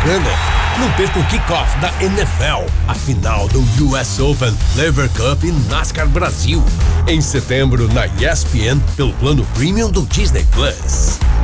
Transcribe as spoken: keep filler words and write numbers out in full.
bacana. Não perca o kickoff da N F L, a final do U S Open, Lever Cup e NASCAR Brasil. Em setembro, na E S P N, pelo plano Premium do Disney Plus.